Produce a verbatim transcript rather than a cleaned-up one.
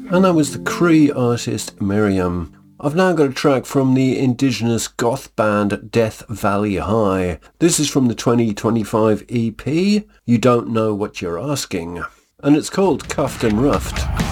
And that was the Cree artist Miriam. I've now got a track from the indigenous goth band Death Valley High. This is from the twenty twenty-five E P, You Don't Know What You're Asking, and it's called Cuffed and Roughed.